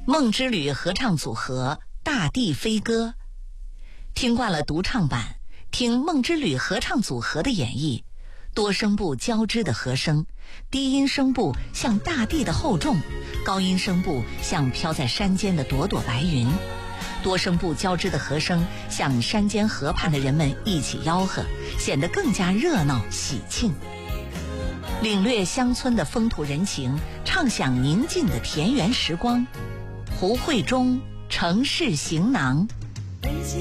梦之旅合唱组合《大地飞歌》。听惯了独唱版，听梦之旅合唱组合的演绎，多声部交织的和声，低音声部像大地的厚重，高音声部像飘在山间的朵朵白云，多声部交织的和声像山间河畔的人们一起吆喝，显得更加热闹喜庆。领略乡村的风土人情，畅享宁静的田园时光。胡慧中城市行囊。